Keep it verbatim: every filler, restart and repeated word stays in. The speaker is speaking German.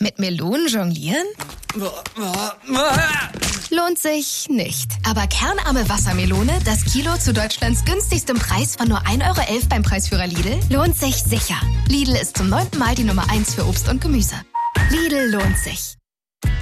Mit Melonen jonglieren? Lohnt sich nicht. Aber kernarme Wassermelone, das Kilo zu Deutschlands günstigstem Preis von nur ein Euro elf beim Preisführer Lidl, lohnt sich sicher. Lidl ist zum neunten Mal die Nummer eins für Obst und Gemüse. Lidl lohnt sich.